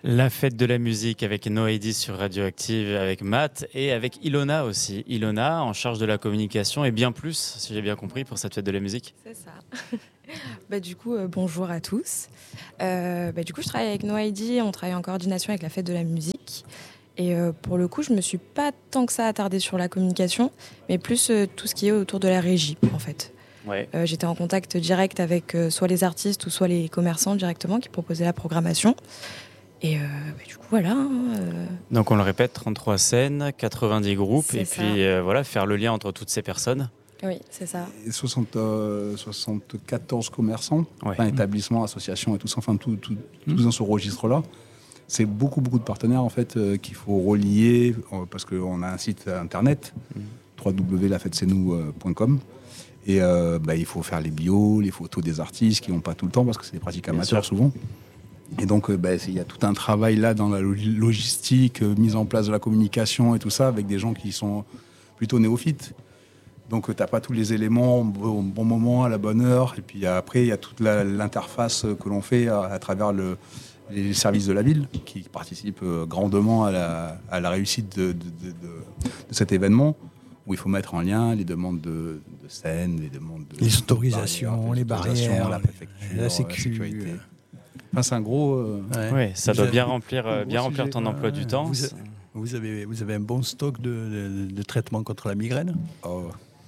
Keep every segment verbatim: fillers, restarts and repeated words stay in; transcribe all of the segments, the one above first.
La fête de la musique avec Noaidi sur Radioactive, avec Matt et avec Ilona aussi. Ilona en charge de la communication et bien plus, si j'ai bien compris, pour cette fête de la musique. C'est ça. bah, du coup, euh, bonjour à tous. Euh, bah, du coup, je travaille avec Noaidi, on travaille en coordination avec la fête de la musique. Et euh, pour le coup, je me suis pas tant que ça attardée sur la communication, mais plus euh, tout ce qui est autour de la régie, en fait. Ouais. Euh, j'étais en contact direct avec euh, soit les artistes ou soit les commerçants directement qui proposaient la programmation. Et euh, bah, du coup, voilà. Euh... Donc, on le répète, trente-trois scènes, quatre-vingt-dix groupes, C'est et ça. puis euh, voilà, faire le lien entre toutes ces personnes. Oui, c'est ça. Et soixante, euh, soixante-quatorze commerçants, Ouais. enfin, établissements, associations et tout ça, enfin tout, tout, tout dans ce registre-là. C'est beaucoup, beaucoup de partenaires en fait euh, qu'il faut relier euh, parce qu'on a un site internet, mmh. w w w point la fête c'est nous point com. Et euh, bah, il faut faire les bios, les photos des artistes qui n'ont pas tout le temps parce que c'est des pratiques amateurs souvent. Et donc, il bah, y a tout un travail là dans la logistique, euh, mise en place de la communication et tout ça avec des gens qui sont plutôt néophytes. Donc, tu n'as pas tous les éléments au bon, bon moment, à la bonne heure. Et puis après, il y a toute la, l'interface que l'on fait à, à travers le, les services de la ville qui participent euh, grandement à la, à la réussite de, de, de, de, de cet événement, où il faut mettre en lien les demandes de, de scène, les demandes de... Les autorisations, les barrières, la préfecture, la, sécu, la sécurité. Enfin, c'est un gros... Euh... Ouais. Ouais, ça vous doit avez, bien remplir, euh, bien remplir ton emploi ouais, du temps. Vous, a, vous, avez, vous avez un bon stock de, de, de traitement contre la migraine? Oh.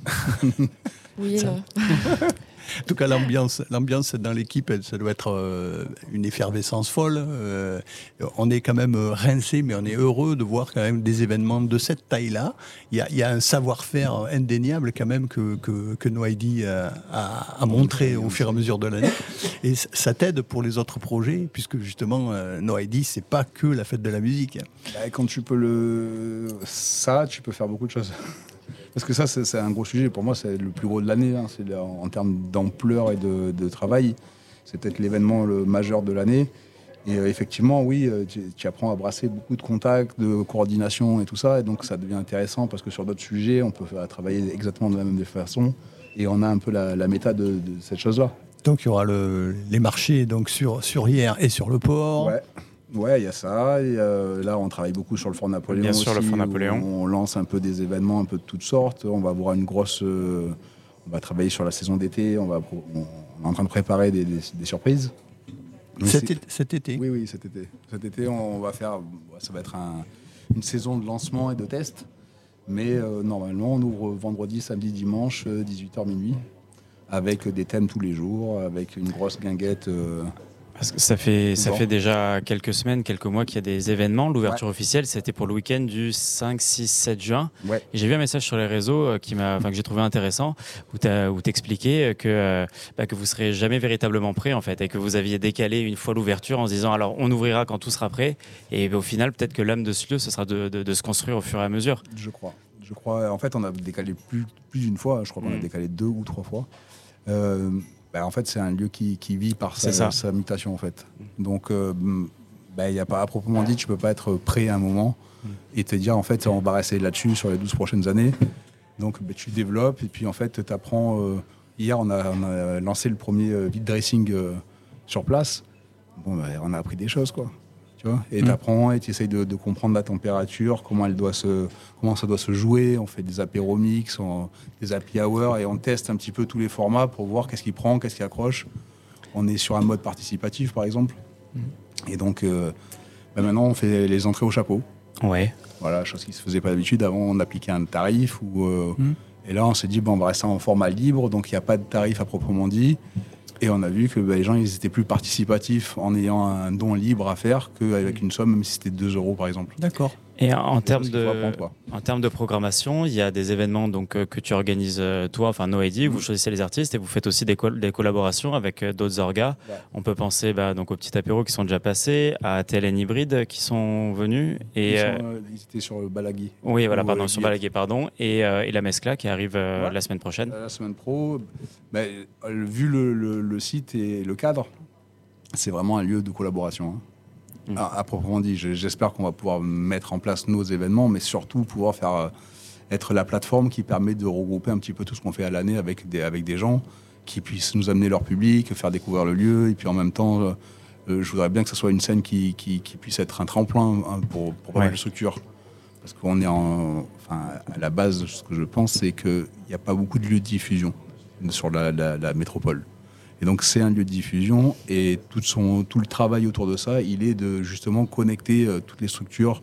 Oui et non. En tout cas, l'ambiance, l'ambiance dans l'équipe, elle, ça doit être euh, une effervescence folle. Euh, on est quand même rincé, mais on est heureux de voir quand même des événements de cette taille-là. Il y a, il y a un savoir-faire indéniable quand même que, que, que Noaidi a, a, a montré au fur et à mesure de l'année. Et ça t'aide pour les autres projets, puisque justement, euh, Noaidi, c'est pas que la fête de la musique. Bah, quand tu peux le... Ça, tu peux faire beaucoup de choses. Parce que ça, c'est, c'est un gros sujet. Pour moi, c'est le plus gros de l'année. Hein. C'est là, en termes d'ampleur et de, de travail. C'est peut-être l'événement le majeur de l'année. Et euh, effectivement, oui, tu, tu apprends à brasser beaucoup de contacts, de coordination et tout ça. Et donc, ça devient intéressant parce que sur d'autres sujets, on peut faire, travailler exactement de la même façon. Et on a un peu la, la méta de, de cette chose-là. Donc, il y aura le, les marchés donc, sur, sur Hyères et sur le port. Ouais. Ouais, il y a ça. Et euh, là, on travaille beaucoup sur le Fort Napoléon. Bien aussi, sûr, le Fort Napoléon. On lance un peu des événements un peu de toutes sortes. On va avoir une grosse. Euh, on va travailler sur la saison d'été. On va. On, on est en train de préparer des, des, des surprises. Cet, é- cet été. Oui, oui, cet été. Cet été, on va faire. Ça va être un, une saison de lancement et de test. Mais euh, normalement, on ouvre vendredi, samedi, dimanche, dix-huit heures minuit, avec des thèmes tous les jours, avec une grosse guinguette. Euh, Parce que ça fait, ça bon. fait déjà quelques semaines, quelques mois qu'il y a des événements. L'ouverture ouais. officielle, c'était pour le week-end du cinq, six, sept juin. Ouais. Et j'ai vu un message sur les réseaux qui m'a, enfin, que j'ai trouvé intéressant, où tu expliquais que, bah, que vous ne serez jamais véritablement prêt, en fait, et que vous aviez décalé une fois l'ouverture en se disant alors on ouvrira quand tout sera prêt. Et bah, au final, peut-être que l'âme de ce lieu, ce sera de, de, de se construire au fur et à mesure. Je crois. Je crois. En fait, on a décalé plus, plus d'une fois. Je crois qu'on mmh. a décalé deux ou trois fois. Euh, Bah, en fait, c'est un lieu qui, qui vit par sa, sa mutation, en fait. Donc, euh, bah, y a pas, à proprement dit, tu peux pas être prêt à un moment et te dire, en fait, on va rester là-dessus sur les douze prochaines années. Donc, bah, tu développes et puis, en fait, tu apprends... Euh, hier, on a, on a lancé le premier euh, vide dressing euh, sur place. Bon, bah, on a appris des choses, quoi. Tu vois, et tu apprends et tu essayes de, de comprendre la température, comment, elle doit se, comment ça doit se jouer. On fait des apéromix, on, des happy hour et on teste un petit peu tous les formats pour voir qu'est-ce qui prend, qu'est-ce qui accroche. On est sur un mode participatif, par exemple. Mmh. Et donc, euh, bah maintenant, on fait les entrées au chapeau. Ouais. Voilà, chose qui ne se faisait pas d'habitude. Avant, on appliquait un tarif. Ou, euh, mmh. Et là, on s'est dit, bon, on va rester en format libre, donc il n'y a pas de tarif à proprement dit. Et on a vu que bah, les gens ils étaient plus participatifs en ayant un don libre à faire qu'avec une somme, même si c'était deux euros par exemple. D'accord. Et en termes de, en termes de programmation, il y a des événements donc, euh, que tu organises euh, toi, enfin Noaidi, mmh. vous choisissez les artistes et vous faites aussi des, col- des collaborations avec euh, d'autres orgas. Ouais. On peut penser bah, donc aux petits apéros qui sont déjà passés, à T L N Hybride qui sont venus. Et, ils, sont, euh, euh, ils étaient sur le Balagui. Oui, voilà, pardon, euh, sur Balaguer, pardon. Et, euh, et la Mescla qui arrive euh, ouais. la semaine prochaine. La semaine pro, bah, vu le, le, le site et le cadre, c'est vraiment un lieu de collaboration. Hein. Mmh. À, à proprement dit, j'espère qu'on va pouvoir mettre en place nos événements, mais surtout pouvoir faire euh, être la plateforme qui permet de regrouper un petit peu tout ce qu'on fait à l'année avec des, avec des gens qui puissent nous amener leur public, faire découvrir le lieu, et puis en même temps euh, Euh, je voudrais bien que ce soit une scène qui, qui, qui puisse être un tremplin hein, pour, pour pas mal de structures. Parce qu'on est en. Enfin, à la base, ce que je pense, c'est qu'il n'y a pas beaucoup de lieux de diffusion sur la, la, la métropole. Et donc, c'est un lieu de diffusion et tout, son, tout le travail autour de ça, il est de justement connecter euh, toutes les structures